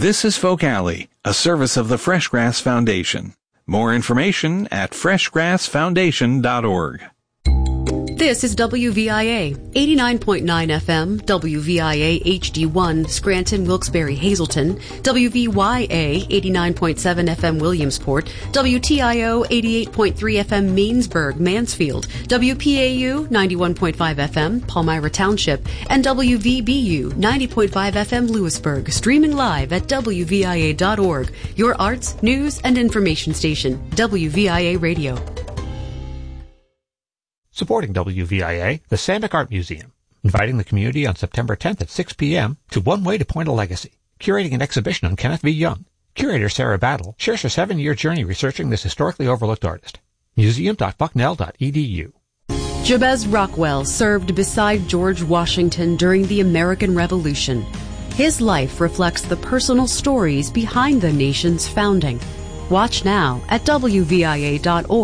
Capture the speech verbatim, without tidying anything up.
This is Folk Alley, a service of the Fresh Grass Foundation. More information at fresh grass foundation dot org. This is W V I A, eighty-nine point nine F M, W V I A H D one, Scranton, Wilkes-Barre, Hazleton, W V Y A, eighty-nine point seven F M, Williamsport, W T I O, eighty-eight point three F M, Mainsburg, Mansfield, W P A U, ninety-one point five F M, Palmyra Township, and W V B U, ninety point five F M, Lewisburg, streaming live at W V I A dot org, your arts, news, and information station, W V I A Radio. Supporting W V I A, the Sandock Art Museum, inviting the community on September tenth at six p.m. to One Way to Point a Legacy, curating an exhibition on Kenneth V. Young. Curator Sarah Battle shares her seven-year journey researching this historically overlooked artist. museum dot bucknell dot e d u. Jabez Rockwell served beside George Washington during the American Revolution. His life reflects the personal stories behind the nation's founding. Watch now at W V I A dot org.